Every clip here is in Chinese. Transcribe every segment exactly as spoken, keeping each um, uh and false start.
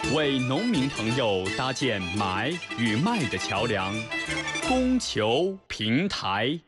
为农民朋友搭建买与卖的桥梁，供求平台。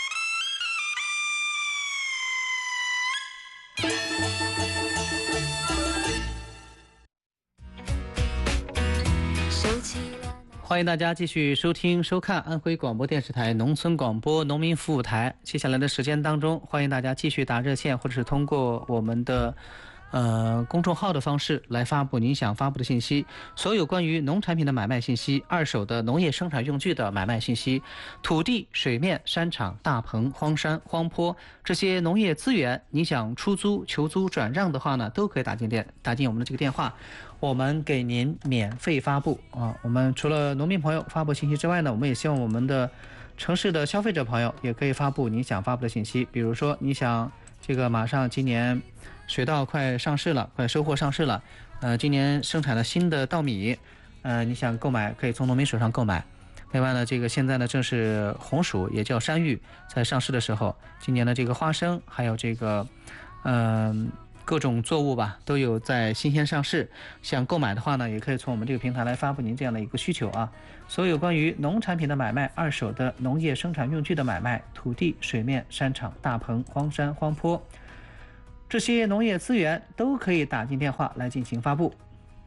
欢迎大家继续收听收看安徽广播电视台农村广播农民服务台。接下来的时间当中，欢迎大家继续打热线，或者是通过我们的呃公众号的方式来发布您想发布的信息。所有关于农产品的买卖信息、二手的农业生产用具的买卖信息、土地、水面、山场、大棚、荒山、荒坡这些农业资源，你想出租、求租、转让的话呢，都可以打进电打进我们的这个电话。我们给您免费发布啊！我们除了农民朋友发布信息之外呢，我们也希望我们的城市的消费者朋友也可以发布你想发布的信息。比如说，你想这个马上今年水稻快上市了，快收获上市了，呃，今年生产了新的稻米，呃，你想购买可以从农民手上购买。另外呢，这个现在呢正是红薯，也叫山芋，在上市的时候，今年的这个花生还有这个，嗯、呃。各种作物吧都有在新鲜上市，想购买的话呢，也可以从我们这个平台来发布您这样的一个需求啊。所有关于农产品的买卖、二手的农业生产用具的买卖、土地、水面、山场、大棚、荒山、荒坡这些农业资源都可以打进电话来进行发布。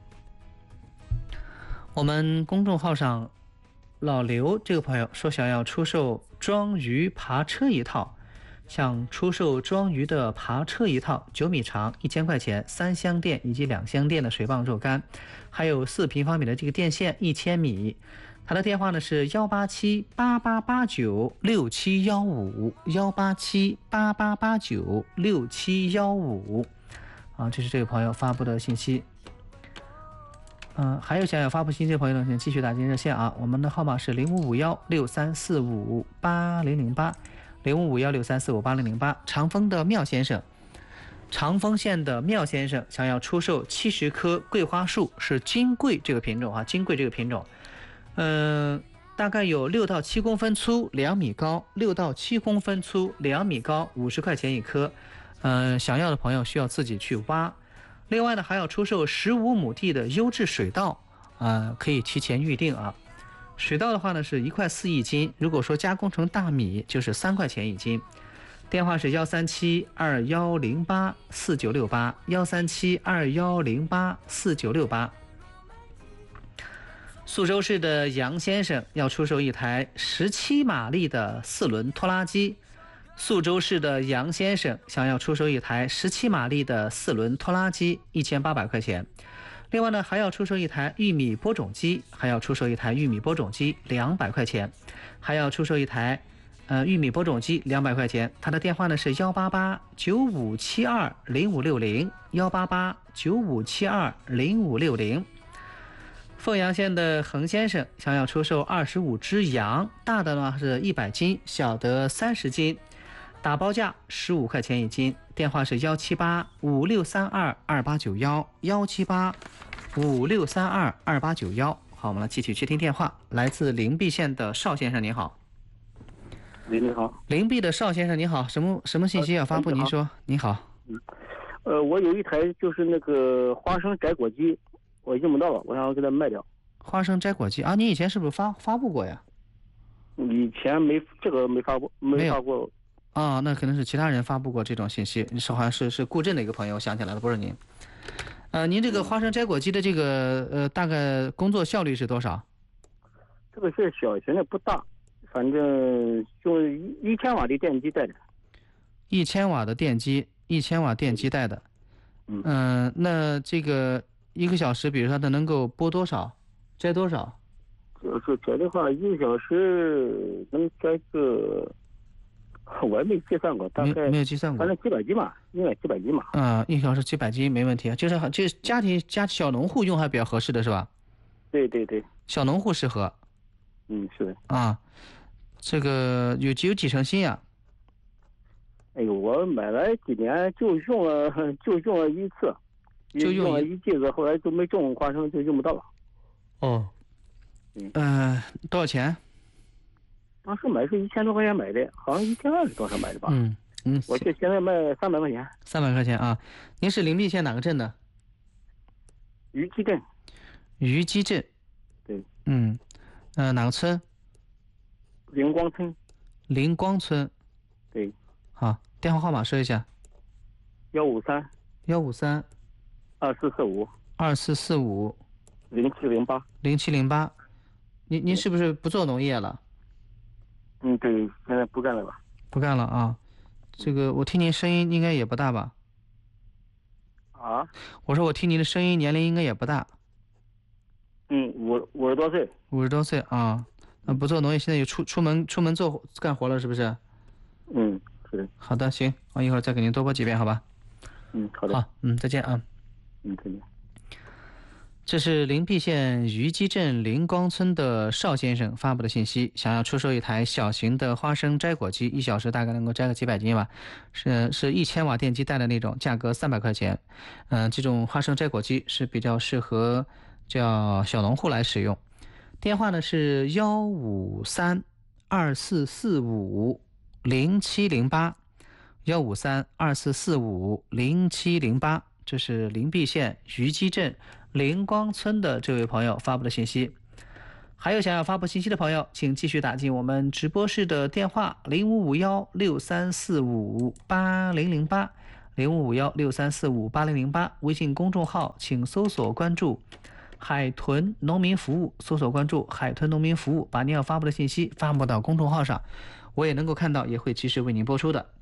我们公众号上老刘这个朋友说想要出售装鱼爬车一套，想出售装鱼的爬车一套，九米长，一千块钱，三箱电以及两箱电的水泵肉杆，还有四平方米的这个电线一千米。他的电话呢是幺八七八八八九六七幺五，幺八七八八八九六七幺五。啊，这是这个朋友发布的信息。嗯、呃，还有想要发布信息的朋友呢，请继续打进热线啊，我们的号码是零五五幺六三四五八零零八。零五五幺六三四五八零零八。长丰的妙先生，长丰县的妙先生想要出售七十棵桂花树，是金桂这个品种啊，金桂这个品种，嗯、呃，大概有六到七公分粗，两米高，六到七公分粗，两米高，五十块钱一棵。嗯、呃，想要的朋友需要自己去挖。另外呢，还要出售十五亩地的优质水稻，啊、呃，可以提前预定啊。水稻的话呢是一块四一斤，如果说加工成大米就是三块钱一斤。电话是幺三七二幺零八四九六八，幺三七二幺零八四九六八。宿州市的杨先生要出售一台十七马力的四轮拖拉机。宿州市的杨先生想要出售一台十七马力的四轮拖拉机，一千八百块钱。另外呢，还要出售一台玉米播种机，还要出售一台玉米播种机两百块钱，还要出售一台呃玉米播种机两百块钱。他的电话呢是幺八八九五七二零五六零，幺八八九五七二零五六零。凤阳县的恒先生想要出售二十五只羊，大的呢是一百斤，小的三十斤，打包价十五块钱一斤。电话是幺七八五六三二二八九幺，幺七八五六三二二八九幺。好，我们来继续接听电话，来自灵璧县的邵先生，您好。 喂，你好。 灵璧的邵先生，您好，什么什么信息要发布？您说。您好。 嗯，呃，我有一台就是那个花生摘果机，我用不到了，我想要给它卖掉。 花生摘果机啊，你以前是不是发发布过呀？ 以前没这个没发过，没发过。 啊、哦，那可能是其他人发布过这种信息。你是好像是是顾镇的一个朋友，我想起来了，不是您。呃，您这个花生摘果机的这个呃，大概工作效率是多少？ 这个是小型的，不大，反正就一千瓦的电机带的。 一千瓦的电机，一千瓦电机带的。嗯、呃，那这个一个小时，比如说它能够播多少，摘多少？ 就是摘的话，一个小时能摘个。我也没计算过，大概没没有计算过， 反正几百斤嘛，应该几百斤嘛。 啊、嗯，一小时几百斤没问题，就是就是家庭家小农户用还比较合适的是吧？ 对对对， 小农户适合。 嗯，是的。 啊，这个有有几成新呀？ 哎呦，我买来几年就用了就用了一次，就用了一季子，后来就没种花生，就用不到了。 哦。嗯。呃，多少钱？ 当时买是一千多块钱买的，好像一千二是多少买的吧？ 嗯嗯， 我这现在卖三百块钱。 三百块钱啊！您是灵璧县哪个镇的？ 虞姬镇。 虞姬镇。 对。 嗯，呃，哪个村？ 灵光村。 灵光村。 对。 好，电话号码说一下。 幺五三。 幺五三。 二四四五。 二四四五。 零七零八。 零七零八。您您是不是不做农业了？ 嗯，对，现在不干了吧？ 不干了啊。这个我听您声音应该也不大吧？ 啊？ 我说我听您的声音年龄应该也不大。 嗯，五五十多岁。 五十多岁啊。那不做农业，现在就出出门出门做干活了，是不是？ 嗯，是的。 好的，行，我一会儿再给您多播几遍，好吧？ 嗯，好的。 好，嗯，再见啊。 嗯，再见。 这是灵璧县虞姬镇灵光村的邵先生发布的信息，想要出售一台小型的花生摘果机，一小时大概能够摘个几百斤吧，是是一千瓦电机带的那种，价格三百块钱。嗯、呃，这种花生摘果机是比较适合叫小农户来使用。电话呢是幺五三二四四五零七零八，幺五三二四四五零七零八，这是灵璧县虞姬镇灵光村的这位朋友发布的信息。还有想要发布信息的朋友，请继续打进我们直播室的电话零五五幺六三四五八零零八，零五五幺六三四五八零零八，微信公众号请搜索关注海豚农民服务，搜索关注海豚农民服务，把您要发布的信息发布到公众号上，我也能够看到，也会及时为您播出的。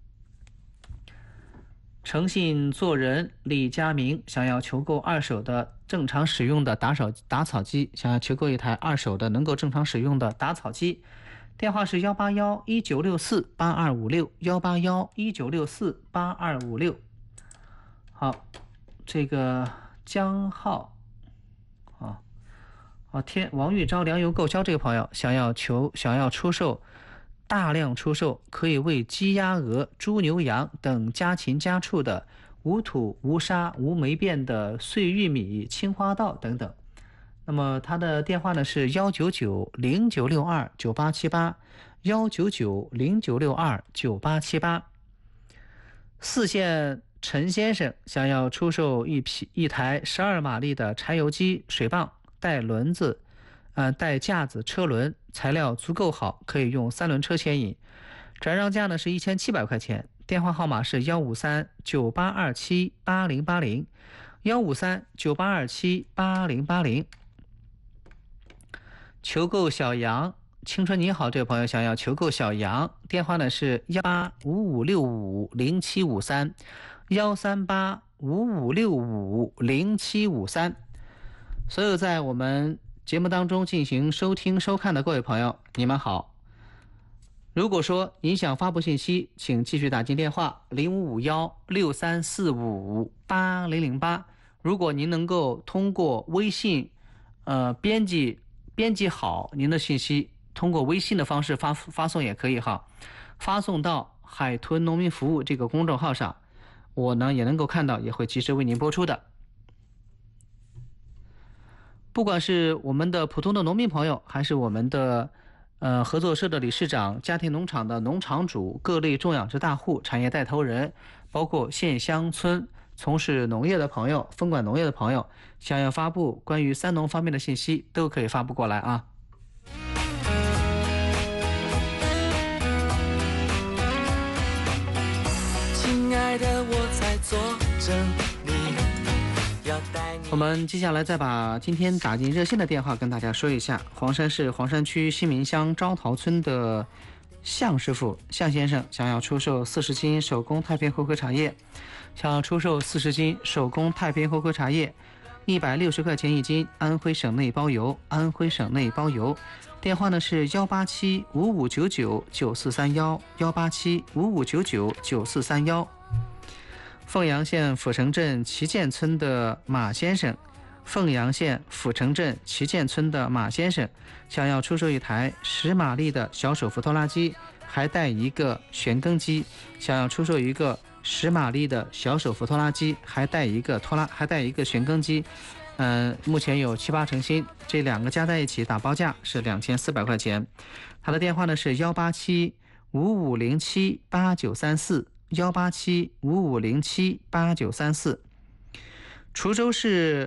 诚信做人李佳明想要求购二手的正常使用的打扫打草机，想要求购一台二手的能够正常使用的打草机，电话是幺八幺一九六四八二五六，幺八幺一九六四八二五六。好，这个江浩啊啊天王玉昭粮油购销这个朋友想要求想要出售。大量出售可以为鸡鸭鹅猪牛羊等家禽家畜的无土无沙无霉变的碎玉米青花稻等等。那么他的电话呢是幺九九零九六二九八七八，幺九九零九六二九八七八。四县陈先生想要出售一匹一台十二马力的柴油机水泵，带轮子呃，带架子车轮，材料足够好，可以用三轮车牵引。转让价呢是一千七百块钱。电话号码是幺五三九八二七八零八零，幺五三九八二七八零八零。求购小羊，青春你好，这位朋友想要求购小羊，电话呢是幺八五五六五零七五三，幺三八五五六五零七五三。所有在我们节目当中进行收听收看的各位朋友，你们好。如果说您想发布信息，请继续打进电话零五五幺六三四五八零零八。如果您能够通过微信呃编辑编辑好您的信息，通过微信的方式发发送也可以哈，发送到海豚农民服务这个公众号上，我呢也能够看到，也会及时为您播出的。不管是我们的普通的农民朋友，还是我们的呃合作社的理事长、家庭农场的农场主、各类种养殖大户、产业带头人，包括县乡村从事农业的朋友、分管农业的朋友，想要发布关于三农方面的信息，都可以发布过来啊。亲爱的，我在做着你。我们接下来再把今天打进热线的电话跟大家说一下。黄山市黄山区新民乡招桃村的向师傅向先生想要出售四十斤手工太平猴壳茶叶，想要出售四十斤手工太平猴壳茶叶，一百六十块钱一斤，安徽省内包邮，安徽省内包邮。电话呢是幺八七五五九九九四三幺，幺八七五五九九九四三幺。凤阳县阜成镇旗舰村的马先生，凤阳县阜成镇旗舰村的马先生想要出售一台十马力的小手扶拖拉机，还带一个旋耕机，想要出售一个十马力的小手扶拖拉机，还带一个拖拉，还带一个旋耕机。嗯、呃，目前有七八成新，这两个加在一起打包价是两千四百块钱。他的电话呢是幺八七五五零七八九三四。幺八七五五零七八九三四。滁州市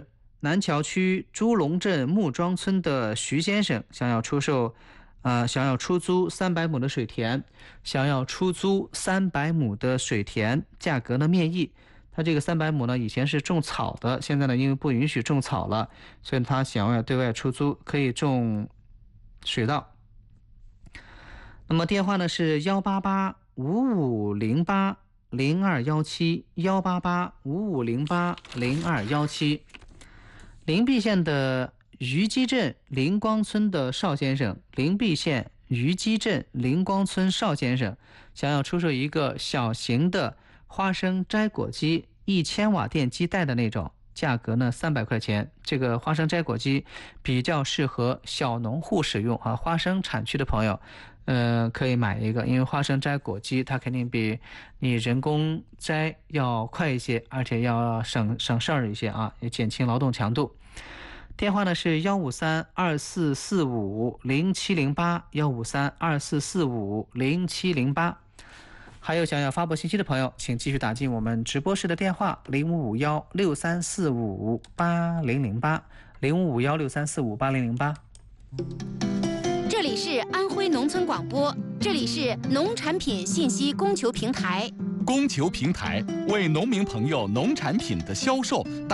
南桥区朱龙镇木庄村的徐先生想要出售，呃，想要出租三百亩的水田，想要出租三百亩的水田，价格呢面议。他这个三百亩呢，以前是种草的，现在呢因为不允许种草了，所以他想要对外出租，可以种水稻。那么电话呢是幺八八五五零八零二幺七，幺八八五五零八零二幺七。灵璧县的虞基镇灵光村的邵先生，灵璧县虞基镇灵光村邵先生想要出售一个小型的花生摘果机，一千瓦电机带的那种，价格呢三百块钱。这个花生摘果机比较适合小农户使用啊，花生产区的朋友呃，可以买一个，因为花生摘果机它肯定比你人工摘要快一些，而且要省省事儿一些啊，也减轻劳动强度。电话呢是幺五三二四四五零七零八，幺五三二四四五零七零八。还有想要发布信息的朋友，请继续打进我们直播室的电话零五五幺六三四五八零零八，零五五幺六三四五八零零八。 这里是安徽农村广播，这里是农产品信息供求平台。 供求平台为农民朋友农产品的销售